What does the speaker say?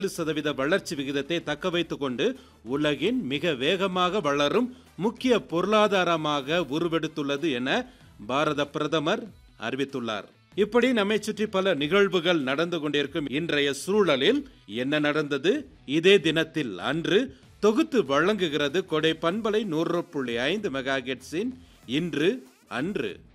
7% வளர்ச்சி விகிதத்தை தக்க வைத்துக் கொண்டு உலகின் மிக வேகமாக வளரும் முக்கிய பொருளாதாரமாக உருவெடுத்துள்ளது என பாரத பிரதமர் அறிவித்துள்ளார். இப்படி நம்மை சுற்றி பல நிகழ்வுகள் நடந்து கொண்டிருக்கும் இன்றைய சூழலில் என்ன நடந்தது இதே தினத்தில் அன்று தொகுத்து வழங்குகிறது கொடை பண்பலை 100.5 மெகாஹெர்ட்ஸின் இன்று அன்று.